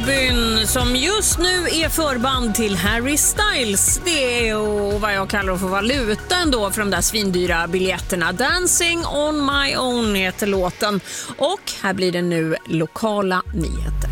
Robin som just nu är förband till Harry Styles. Det är vad jag kallar för valuta ändå för de där svindyra biljetterna. Dancing on my own heter låten. Och här blir det nu lokala nyheter.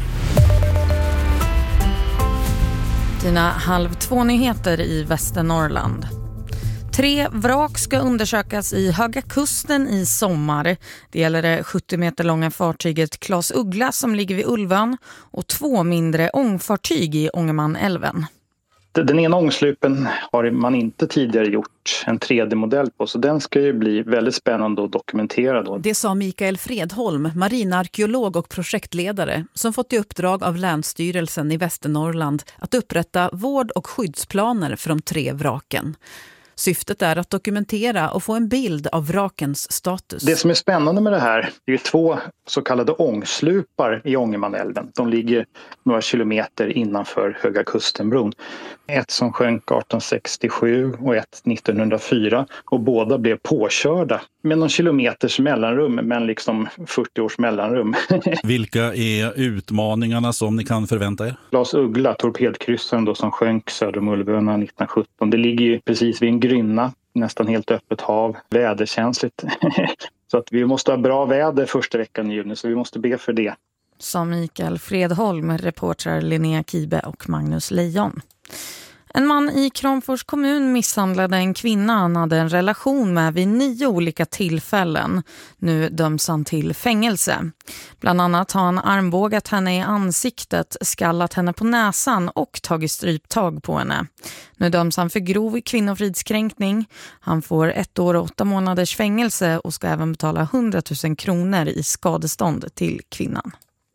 Dina 1:30-nyheter i Västernorrland. 3 vrak ska undersökas i Höga Kusten i sommar. Det gäller det 70 meter långa fartyget Klas Uggla som ligger vid Ulvön och 2 mindre ångfartyg i Ångermanälven. Den ena ångslupen har man inte tidigare gjort en 3D-modell på, så den ska ju bli väldigt spännande att dokumentera då. Det sa Mikael Fredholm, marinarkeolog och projektledare, som fått i uppdrag av Länsstyrelsen i Västernorrland att upprätta vård- och skyddsplaner för de 3 vraken. Syftet är att dokumentera och få en bild av vrakens status. Det som är spännande med det här är 2 så kallade ångslupar i Ångermanälven. De ligger några kilometer innanför Höga Kustenbron. Ett som sjönk 1867 och ett 1904. Och båda blev påkörda med någon kilometers mellanrum, men liksom 40 års mellanrum. Vilka är utmaningarna som ni kan förvänta er? Klas Uggla, torpedkryssaren då, som sjönk söder om Ulvöna 1917. Det ligger ju precis vid en grynna, nästan helt öppet hav, väderkänsligt. Så att vi måste ha bra väder första veckan i juni, så vi måste be för det. Sa Mikael Fredholm, reportrar Linnea Kibe och Magnus Lejon. En man i Kramfors kommun misshandlade en kvinna han hade en relation med vid 9 olika tillfällen. Nu döms han till fängelse. Bland annat har han armbågat henne i ansiktet, skallat henne på näsan och tagit stryptag på henne. Nu döms han för grov kvinnofridskränkning. Han får 1 år och 8 månaders fängelse och ska även betala 100 000 kronor i skadestånd till kvinnan.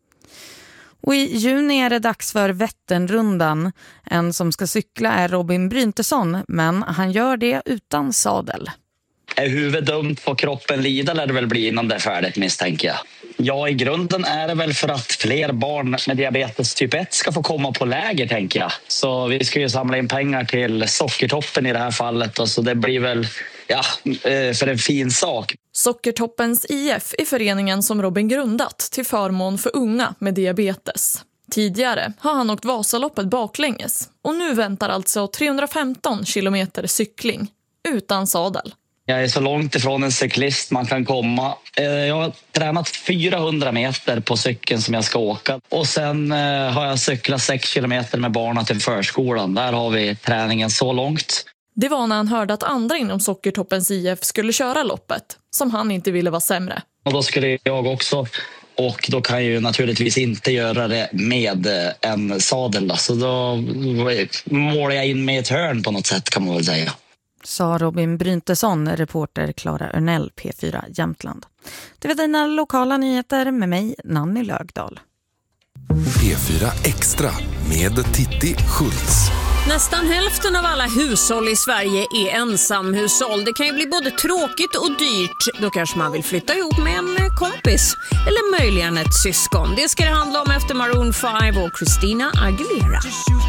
Och i juni är det dags för Vätternrundan. En som ska cykla är Robin Bryntesson, men han gör det utan sadel. Är huvudet dumt på kroppen lida lär det väl bli innan det är färdigt, misstänker jag. Ja, i grunden är det väl för att fler barn med diabetes typ 1 ska få komma på läger, tänker jag. Så vi ska ju samla in pengar till Sockertoppen i det här fallet. Och så det blir väl för en fin sak. Sockertoppens IF är föreningen som Robin grundat till förmån för unga med diabetes. Tidigare har han åkt Vasaloppet baklänges och nu väntar alltså 315 kilometer cykling utan sadel. Jag är så långt ifrån en cyklist man kan komma. Jag har tränat 400 meter på cykeln som jag ska åka. Och sen har jag cyklat 6 kilometer med barnen till förskolan. Där har vi träningen så långt. Det var när han hörde att andra inom Sockertoppens IF skulle köra loppet, som han inte ville vara sämre. Och då skulle jag också, och då kan jag ju naturligtvis inte göra det med en sadel. Så då målar jag in med ett hörn på något sätt, kan man väl säga. Sa Robin Bryntesson, reporter Clara Örnell, P4 Jämtland. Det var dina lokala nyheter med mig, Nanny Lögdahl. P4 Extra med Titti Schultz. Nästan hälften av alla hushåll i Sverige är ensamhushåll. Det kan ju bli både tråkigt och dyrt. Då kanske man vill flytta ihop med en kompis. Eller möjligen ett syskon. Det ska det handla om efter Maroon 5 och Christina Aguilera.